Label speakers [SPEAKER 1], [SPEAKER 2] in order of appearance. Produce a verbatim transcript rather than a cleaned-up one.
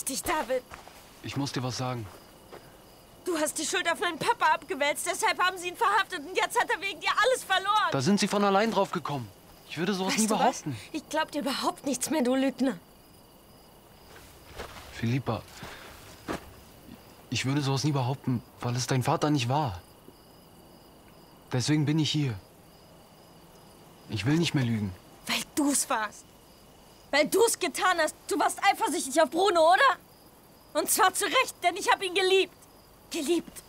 [SPEAKER 1] dich, David.
[SPEAKER 2] Ich muss dir was sagen.
[SPEAKER 1] Du hast die Schuld auf meinen Papa abgewälzt, deshalb haben sie ihn verhaftet und jetzt hat er wegen dir alles verloren.
[SPEAKER 2] Da sind sie von allein drauf gekommen. Ich würde sowas
[SPEAKER 1] weißt
[SPEAKER 2] nie
[SPEAKER 1] du
[SPEAKER 2] behaupten.
[SPEAKER 1] Was? Ich glaub dir überhaupt nichts mehr, du Lügner.
[SPEAKER 2] Philippa, ich würde sowas nie behaupten, weil es dein Vater nicht war. Deswegen bin ich hier. Ich will nicht mehr lügen.
[SPEAKER 1] Weil du's warst. Weil du's getan hast. Du warst eifersüchtig auf Bruno, oder? Und zwar zu Recht, denn ich habe ihn geliebt. Geliebt.